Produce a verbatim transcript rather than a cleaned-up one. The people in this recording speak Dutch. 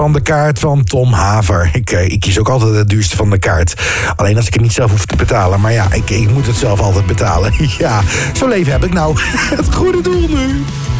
van de kaart van Tom Haver. Ik, ik kies ook altijd het duurste van de kaart. Alleen als ik het niet zelf hoef te betalen. Maar ja, ik, ik moet het zelf altijd betalen. Ja, zo'n leven heb ik nou. Het goede doel nu.